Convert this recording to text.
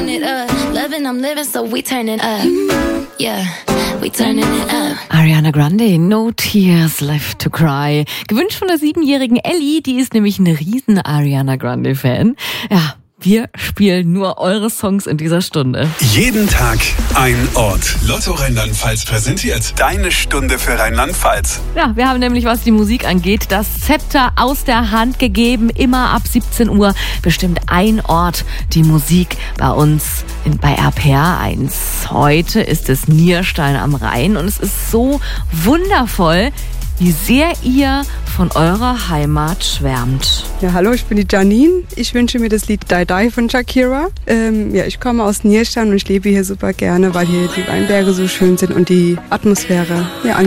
it up. Loving, I'm living, so we turning up. Yeah, we turning it up. Ariana Grande, No Tears Left to Cry. Gewünscht von der 7-jährigen Ellie, die ist nämlich ein riesen Ariana Grande-Fan. Ja, wir spielen nur eure Songs in dieser Stunde. Jeden Tag ein Ort. Lotto Rheinland-Pfalz präsentiert deine Stunde für Rheinland-Pfalz. Ja, wir haben nämlich, was die Musik angeht, das Zepter aus der Hand gegeben. Immer ab 17 Uhr bestimmt ein Ort die Musik bei uns bei RPR 1. Heute ist es Nierstein am Rhein und es ist so wundervoll, wie sehr ihr von eurer Heimat schwärmt. Ja, hallo, ich bin die Janine. Ich wünsche mir das Lied Die Die von Shakira. Ich komme aus Nierstein und ich lebe hier super gerne, weil hier die Weinberge so schön sind und die Atmosphäre